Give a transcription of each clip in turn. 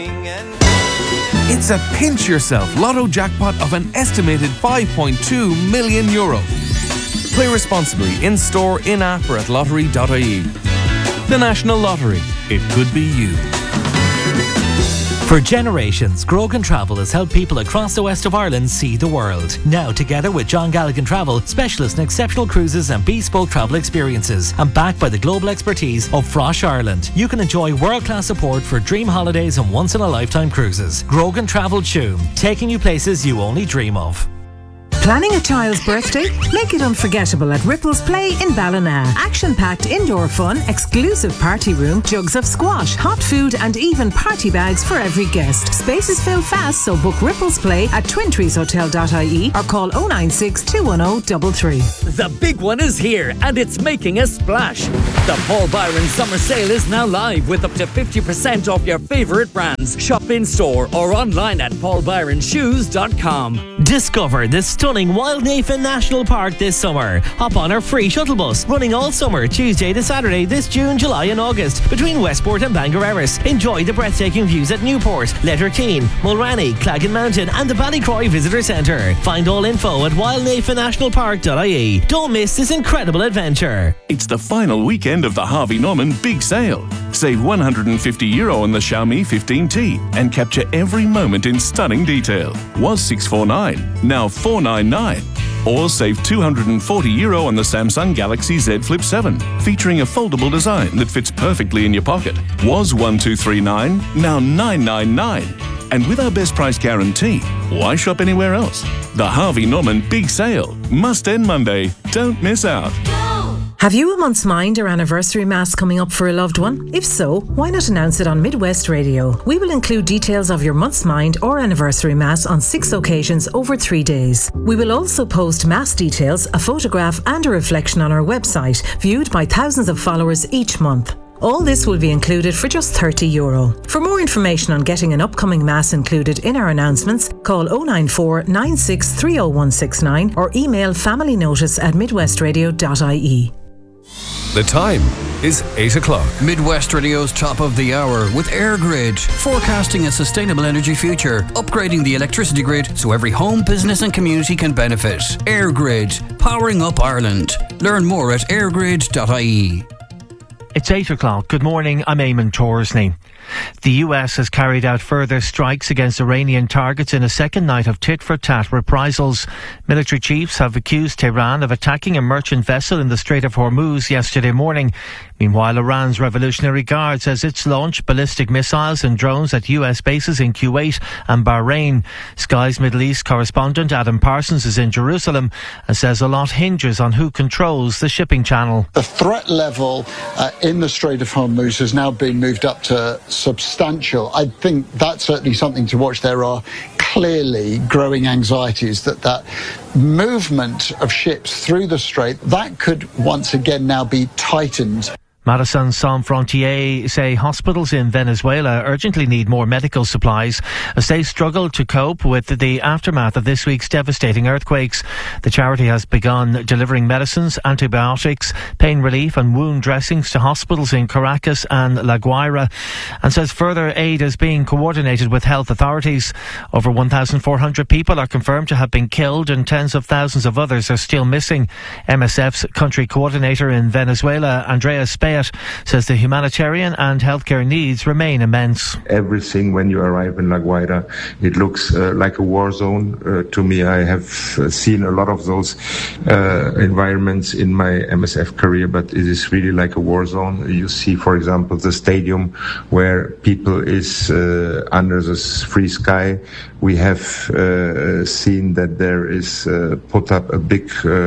It's a pinch yourself lotto jackpot of an estimated €5.2 million. Play responsibly in store, in app or at lottery.ie. The National Lottery. It could be you. For generations, Grogan Travel has helped people across the west of Ireland see the world. Now, together with John Galligan Travel, specialists in exceptional cruises and bespoke travel experiences, and backed by the global expertise of Frosh Ireland, you can enjoy world-class support for dream holidays and once-in-a-lifetime cruises. Grogan Travel Tuam, taking you places you only dream of. Planning a child's birthday? Make it unforgettable at Ripples Play in Ballina. Action-packed indoor fun, exclusive party room, jugs of squash, hot food and even party bags for every guest. Spaces fill fast, so book Ripples Play at twintreeshotel.ie or call 096 210 33. The big one is here and it's making a splash. The Paul Byron Summer Sale is now live with up to 50% off your favourite brands. Shop in store or online at paulbyronshoes.com. Discover the stunning Wild Nathan National Park this summer. Hop on our free shuttle bus running all summer, Tuesday to Saturday this June, July and August between Westport and Bangor Erris. Enjoy the breathtaking views at Newport, Letterkeene, Mulranny, Claggan Mountain and the Ballycroy Visitor Centre. Find all info at wildnathannationalpark.ie. Don't miss this incredible adventure. It's the final weekend of the Harvey Norman Big Sale. Save €150 on the Xiaomi 15T and capture every moment in stunning detail. Was $649, now $499. Or save €240 on the Samsung Galaxy Z Flip 7, featuring a foldable design that fits perfectly in your pocket. Was $1239, now $999. And with our best price guarantee, why shop anywhere else? The Harvey Norman Big Sale. Must end Monday. Don't miss out. Have you a month's mind or anniversary mass coming up for a loved one? If so, why not announce it on Midwest Radio? We will include details of your month's mind or anniversary mass on 6 occasions over 3 days. We will also post mass details, a photograph and a reflection on our website, viewed by thousands of followers each month. All this will be included for just €30. For more information on getting an upcoming mass included in our announcements, call 094 96 30169 or email familynotice@midwestradio.ie. The time is 8 o'clock. Midwest Radio's top of the hour with AirGrid, forecasting a sustainable energy future, upgrading the electricity grid so every home, business and community can benefit. AirGrid, powering up Ireland. Learn more at airgrid.ie. It's 8 o'clock. Good morning, I'm Eamon Torsney. The US has carried out further strikes against Iranian targets in a second night of tit-for-tat reprisals. Military chiefs have accused Tehran of attacking a merchant vessel in the Strait of Hormuz yesterday morning. Meanwhile, Iran's Revolutionary Guard says it's launched ballistic missiles and drones at US bases in Kuwait and Bahrain. Sky's Middle East correspondent Adam Parsons is in Jerusalem and says a lot hinges on who controls the shipping channel. The threat level in the Strait of Hormuz has now been moved up to substantial. I think that's certainly something to watch. There are clearly growing anxieties that movement of ships through the strait, that could once again now be tightened. Médecins Sans Frontières say hospitals in Venezuela urgently need more medical supplies as they struggle to cope with the aftermath of this week's devastating earthquakes. The charity has begun delivering medicines, antibiotics, pain relief and wound dressings to hospitals in Caracas and La Guaira and says further aid is being coordinated with health authorities. Over 1,400 people are confirmed to have been killed and tens of thousands of others are still missing. MSF's country coordinator in Venezuela, Andrea Spey, says the humanitarian and healthcare needs remain immense. Everything when you arrive in La Guaira, it looks like a war zone. To me, I have seen a lot of those environments in my MSF career, but it is really like a war zone. You see, for example, the stadium where people is under the free sky. We have seen that there is put up a big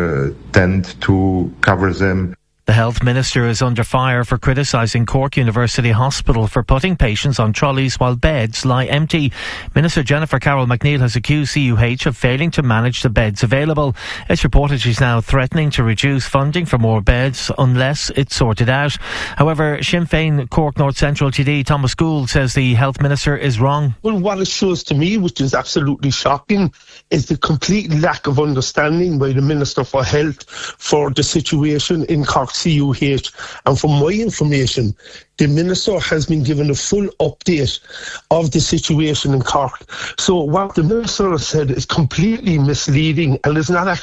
tent to cover them. The health minister is under fire for criticising Cork University Hospital for putting patients on trolleys while beds lie empty. Minister Jennifer Carroll McNeill has accused CUH of failing to manage the beds available. It's reported she's now threatening to reduce funding for more beds unless it's sorted out. However, Sinn Féin Cork North Central TD Thomas Gould says the health minister is wrong. Well, what it shows to me, which is absolutely shocking, is the complete lack of understanding by the Minister for Health for the situation in Cork CUH. And from my information, the Minister has been given a full update of the situation in Cork. So what the Minister has said is completely misleading and is not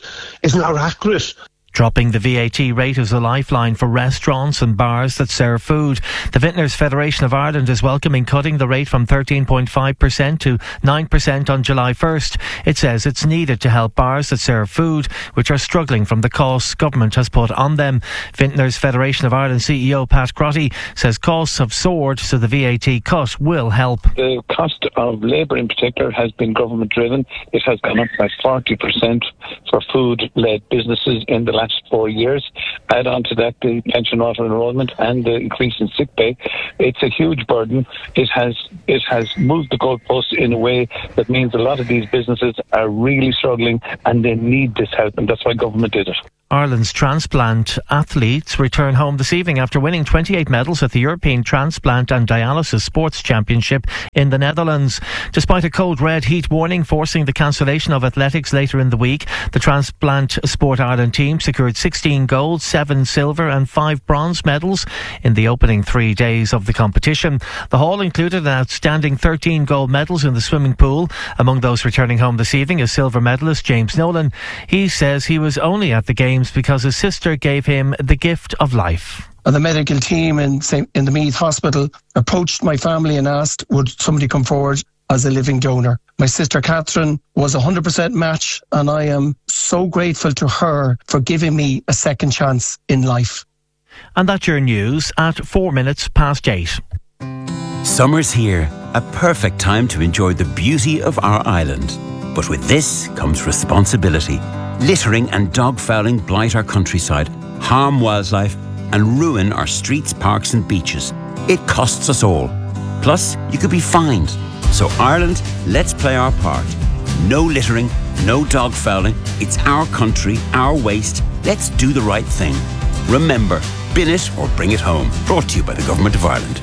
accurate. Dropping the VAT rate is a lifeline for restaurants and bars that serve food. The Vintners Federation of Ireland is welcoming cutting the rate from 13.5% to 9% on July 1st. It says it's needed to help bars that serve food, which are struggling from the costs government has put on them. Vintners Federation of Ireland CEO Pat Crotty says costs have soared, so the VAT cut will help. The cost of labour in particular has been government driven. It has gone up by 40% for food-led businesses in the last 4 years. Add on to that the pension auto enrolment and the increase in sick pay. It's a huge burden. It has moved the goalposts in a way that means a lot of these businesses are really struggling and they need this help, and that's why government did it. Ireland's transplant athletes return home this evening after winning 28 medals at the European Transplant and Dialysis Sports Championship in the Netherlands. Despite a cold red heat warning forcing the cancellation of athletics later in the week, the Transplant Sport Ireland team secured 16 gold, 7 silver and 5 bronze medals in the opening 3 days of the competition. The haul included an outstanding 13 gold medals in the swimming pool. Among those returning home this evening is silver medalist James Nolan. He says he was only at the Games because his sister gave him the gift of life. The medical team in the Meath Hospital approached my family and asked, would somebody come forward as a living donor? My sister Catherine was 100% match, and I am so grateful to her for giving me a second chance in life. And that's your news at 8:04. Summer's here, a perfect time to enjoy the beauty of our island. But with this comes responsibility. Littering and dog fouling blight our countryside, harm wildlife and ruin our streets, parks and beaches. It costs us all. Plus, you could be fined. So Ireland, let's play our part. No littering, no dog fouling. It's our country, our waste. Let's do the right thing. Remember, bin it or bring it home. Brought to you by the Government of Ireland.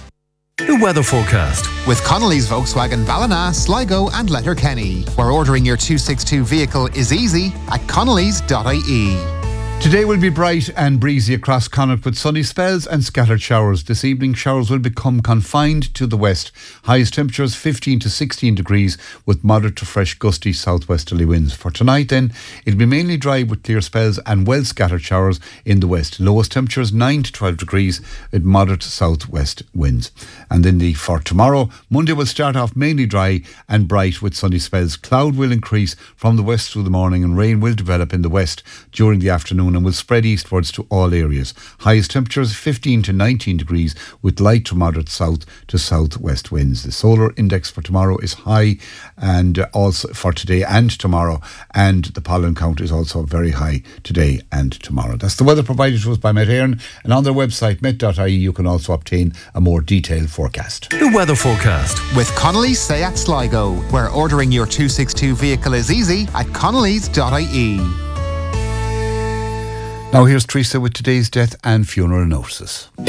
The weather forecast with Connolly's Volkswagen Ballina, Sligo and Letterkenny, where ordering your 262 vehicle is easy at connolly's.ie. Today will be bright and breezy across Connacht with sunny spells and scattered showers. This evening, showers will become confined to the west. Highest temperatures 15 to 16 degrees with moderate to fresh gusty southwesterly winds. For tonight then, it'll be mainly dry with clear spells and well scattered showers in the west. Lowest temperatures 9 to 12 degrees with moderate southwest winds. And then for tomorrow, Monday will start off mainly dry and bright with sunny spells. Cloud will increase from the west through the morning and rain will develop in the west during the afternoon and will spread eastwards to all areas. Highest temperatures 15 to 19 degrees with light to moderate south to southwest winds. The solar index for tomorrow is high, and also for today and tomorrow, and the pollen count is also very high today and tomorrow. That's the weather provided to us by Met Éireann, and on their website met.ie you can also obtain a more detailed forecast. The weather forecast with Connolly's Seat Sligo, where ordering your 262 vehicle is easy at connolly's.ie. Now here's Teresa with today's death and funeral notices. Thank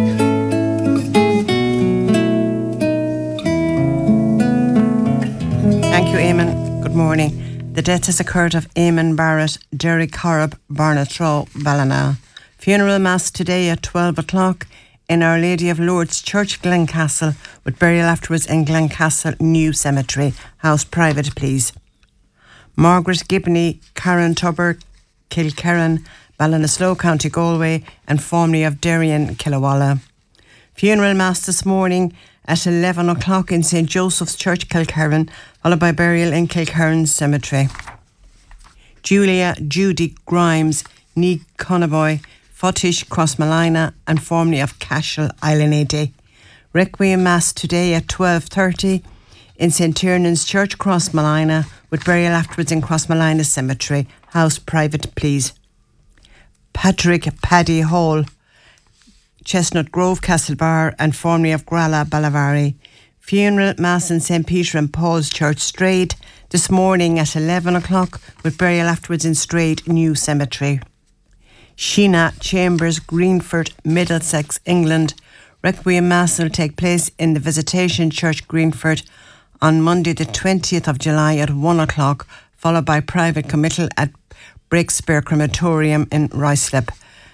you, Eamon. Good morning. The death has occurred of Eamon Barrett, Derry Corrib, Barnatroe, Ballina. Funeral mass today at 12 o'clock in Our Lady of Lourdes Church, Glencastle, with burial afterwards in Glencastle New Cemetery. House private, please. Margaret Gibney, Karen Tubber, Kilkerran, Ballinasloe, County Galway, and formerly of Derry and Killawalla. Funeral mass this morning at 11 o'clock in St. Joseph's Church, Kilkerran, followed by burial in Kilkerran Cemetery. Julia Judy Grimes, Ní Conavoy, Fottish, Crossmalina, and formerly of Cashel, Island. Requiem mass today at 12:30 in St. Tiernan's Church, Crossmalina, with burial afterwards in Crossmalina Cemetery. House private, please. Patrick Paddy Hall, Chestnut Grove, Castlebar, and formerly of Gralla, Ballavari. Funeral mass in St. Peter and Paul's Church, Strayed, this morning at 11 o'clock, with burial afterwards in Strayed New Cemetery. Sheena Chambers, Greenford, Middlesex, England. Requiem mass will take place in the Visitation Church, Greenford, on Monday the 20th of July at 1 o'clock, followed by private committal at Breakspear Crematorium in Ruislip.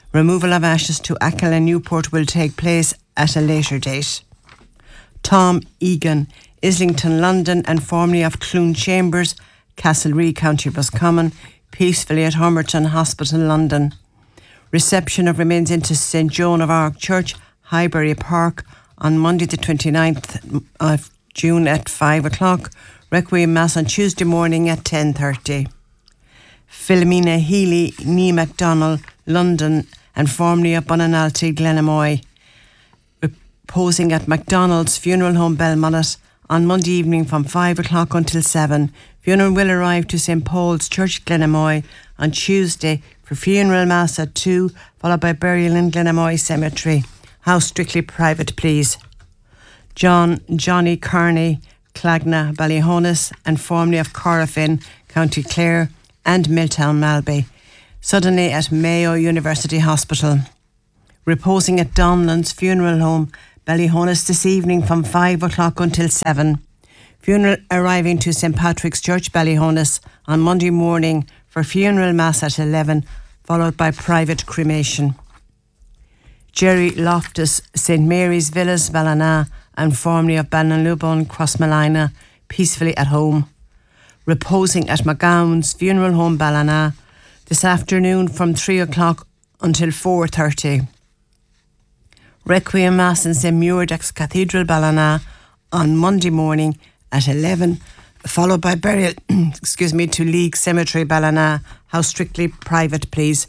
Removal of ashes to Achill and Newport will take place at a later date. Tom Egan, Islington, London, and formerly of Clune Chambers, Castlereagh, County Roscommon, peacefully at Homerton Hospital, London. Reception of remains into St Joan of Arc Church, Highbury Park, on Monday the 29th of June at 5 o'clock. Requiem Mass on Tuesday morning at 10:30. Philomena Healy, Nee MacDonald, London, and formerly of Bunanalty, Glenamoy, reposing at MacDonald's Funeral Home, Belmullet, on Monday evening from 5 o'clock until 7. Funeral will arrive to St Paul's Church, Glenamoy, on Tuesday for funeral mass at 2, followed by burial in Glenamoy Cemetery. House strictly private, please. Johnny Kearney, Clagna, Ballyhonus, and formerly of Corrafin, County Clare, and Milltown, Malby, suddenly at Mayo University Hospital. Reposing at Donlands Funeral Home, Ballyhonus, this evening from 5 o'clock until 7. Funeral arriving to St Patrick's Church, Ballyhonus, on Monday morning for funeral mass at 11, followed by private cremation. Jerry Loftus, St Mary's Villas, Ballina, and formerly of Ballinlubon, Crossmalina, peacefully at home. Reposing at McGowan's Funeral Home, Ballina, this afternoon from 3 o'clock until 4:30. Requiem Mass in St Muirdex Cathedral, Ballina, on Monday morning at 11, followed by burial to League Cemetery, Ballina. House strictly private, please.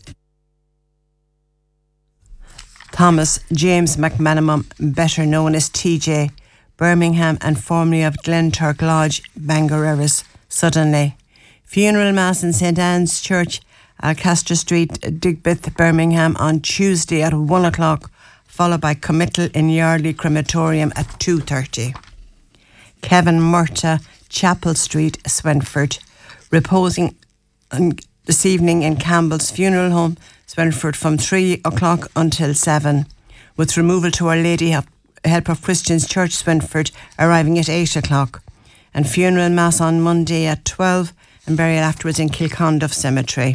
Thomas James McManamum, better known as TJ, Birmingham, and formerly of Glenturk Lodge, Bangereras, suddenly. Funeral Mass in St Anne's Church, Alcastre Street, Digbeth, Birmingham, on Tuesday at 1 o'clock, followed by committal in Yardley Crematorium at 2:30. Kevin Murta, Chapel Street, Swenford, reposing this evening in Campbell's Funeral Home, Swenford, from 3 o'clock until 7, with removal to Our Lady Help of Christians Church, Swenford, arriving at 8 o'clock, and funeral mass on Monday at 12, and burial afterwards in Kilconduff Cemetery.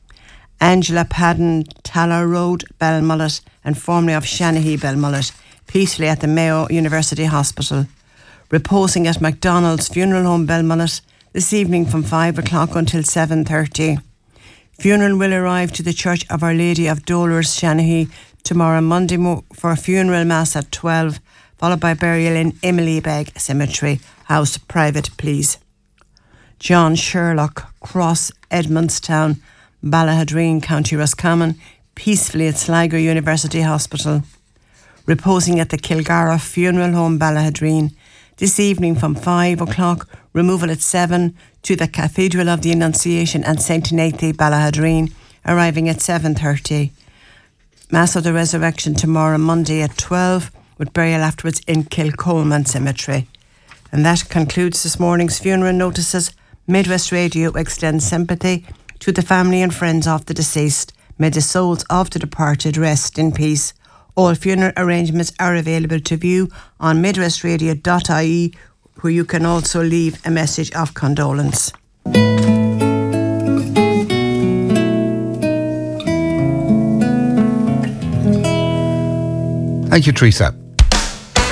Angela Padden, Talla Road, Belmullet, and formerly of Shanahy, Belmullet, peacefully at the Mayo University Hospital. Reposing at MacDonald's Funeral Home, Belmullet, this evening from 5 o'clock until 7:30. Funeral will arrive to the Church of Our Lady of Dolors, Shanahy, tomorrow Monday for a funeral mass at 12, followed by burial in Emilybeck Cemetery. House private, please. John Sherlock, Cross, Edmondstown, Ballahadreen, County Roscommon, peacefully at Sligo University Hospital. Reposing at the Kilgara Funeral Home, Ballahadreen, this evening from 5 o'clock, removal at 7 to the Cathedral of the Annunciation and St Nathan, Ballahadreen, arriving at 7:30. Mass of the Resurrection tomorrow Monday at 12, with burial afterwards in Kilcolman Cemetery. And that concludes this morning's funeral notices. Midwest Radio extends sympathy to the family and friends of the deceased. May the souls of the departed rest in peace. All funeral arrangements are available to view on midwestradio.ie, where you can also leave a message of condolence. Thank you, Teresa.